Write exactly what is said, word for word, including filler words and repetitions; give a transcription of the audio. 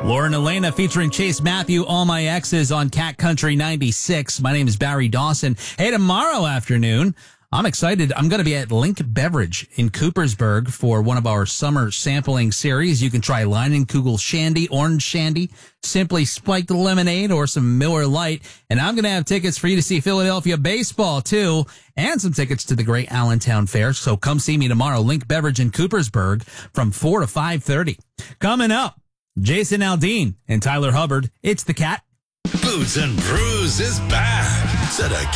Lauren Elena featuring Chase Matthew, All My Exes on Cat Country ninety-six. My name is Barry Dawson. Hey, tomorrow afternoon, I'm excited. I'm going to be at Link Beverage in Coopersburg for one of our summer sampling series. You can try Leinenkugel Shandy, Orange Shandy, Simply Spiked Lemonade, or some Miller Lite. And I'm going to have tickets for you to see Philadelphia baseball, too, and some tickets to the Great Allentown Fair. So come see me tomorrow, Link Beverage in Coopersburg from four to five thirty. Coming up, Jason Aldean and Tyler Hubbard. It's the Cat. Boots and Brews is back to the